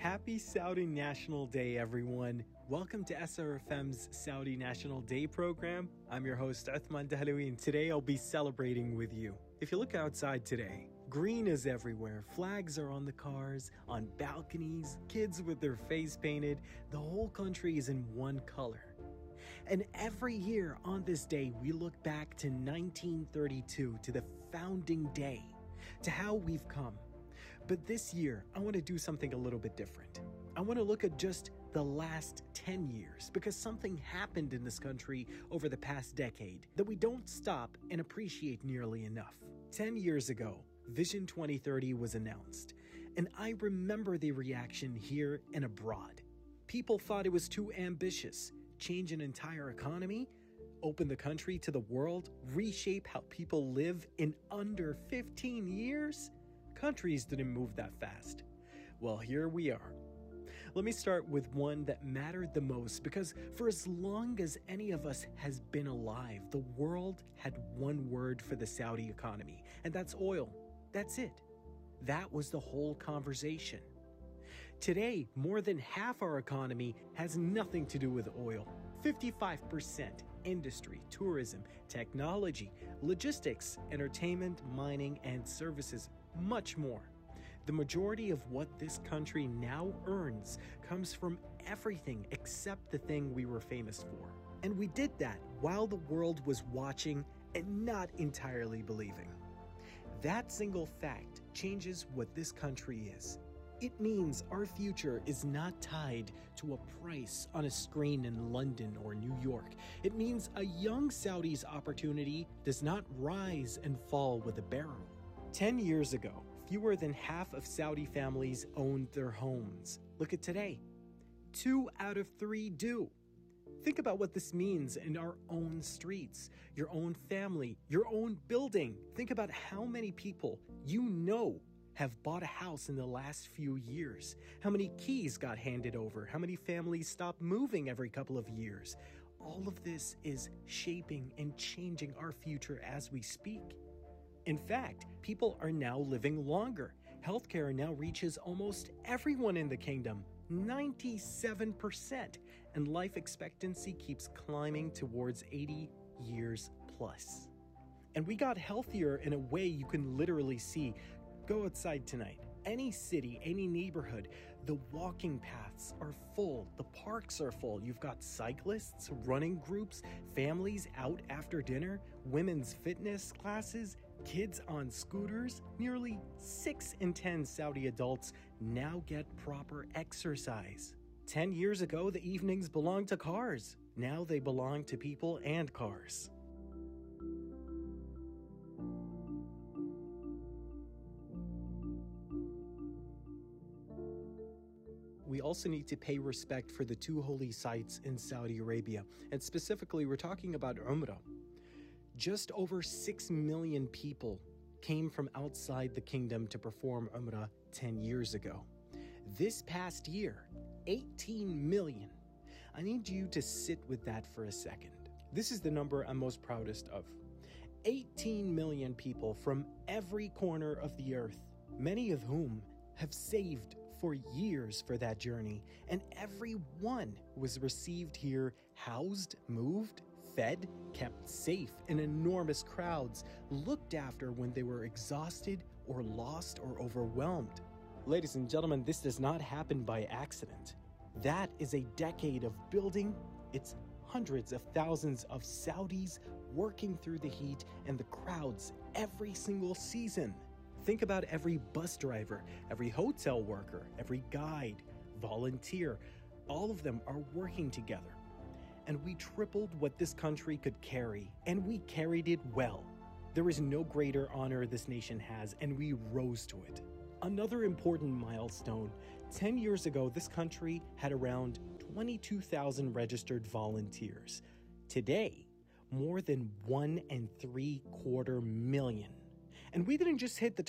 Happy Saudi National Day, everyone. Welcome to SRFM's Saudi National Day program. I'm your host, Uthman Dahlawi, and today I'll be celebrating with you. If you look outside today, green is everywhere. Flags are on the cars, on balconies, kids with their face painted. The whole country is in one color. And every year on this day, we look back to 1932, to the founding day, to how we've come. But this year, I want to do something a little bit different. I want to look at just the last 10 years because something happened in this country over the past decade that we don't stop and appreciate nearly enough. 10 years ago, Vision 2030 was announced, and I remember the reaction here and abroad. People thought it was too ambitious. Change an entire economy, open the country to the world, reshape how people live in under 15 years? Countries didn't move that fast. Well, here we are. Let me start with one that mattered the most because for as long as any of us has been alive, the world had one word for the Saudi economy, and that's oil. That's it. That was the whole conversation. Today, more than half our economy has nothing to do with oil. 55% industry, tourism, technology, logistics, entertainment, mining, and services, much more. The majority of what this country now earns comes from everything except the thing we were famous for. And we did that while the world was watching and not entirely believing. That single fact changes what this country is. It means our future is not tied to a price on a screen in London or New York. It means a young Saudi's opportunity does not rise and fall with a barrel. 10 years ago, fewer than half of Saudi families owned their homes. Look at today. 2 out of 3 do. Think about what this means in our own streets, your own family, your own building. Think about how many people you know have bought a house in the last few years. How many keys got handed over? How many families stopped moving every couple of years? All of this is shaping and changing our future as we speak. In fact, people are now living longer. Healthcare now reaches almost everyone in the kingdom, 97%, and life expectancy keeps climbing towards 80 years plus. And we got healthier in a way you can literally see. Go outside tonight. Any city, any neighborhood, the walking paths are full. The parks are full. You've got cyclists, running groups, families out after dinner, women's fitness classes, kids on scooters. Nearly 6 in 10 Saudi adults now get proper exercise. 10 years ago, the evenings belonged to cars. Now they belong to people and cars. We also need to pay respect for the 2 holy sites in Saudi Arabia, and specifically we're talking about Umrah. Just over 6 million people came from outside the kingdom to perform Umrah 10 years ago. This past year, 18 million. I need you to sit with that for a second. This is the number I'm most proudest of. 18 million people from every corner of the earth, many of whom have saved for years for that journey, and everyone was received here, housed, moved, fed, kept safe in enormous crowds, looked after when they were exhausted or lost or overwhelmed. Ladies and gentlemen, this does not happen by accident. That is a decade of building. It's hundreds of thousands of Saudis working through the heat and the crowds every single season. Think about every bus driver, every hotel worker, every guide, volunteer. All of them are working together. And we tripled what this country could carry, and we carried it well. There is no greater honor this nation has, and we rose to it. Another important milestone, 10 years ago, this country had around 22,000 registered volunteers. Today, more than 1.75 million. And we didn't just hit the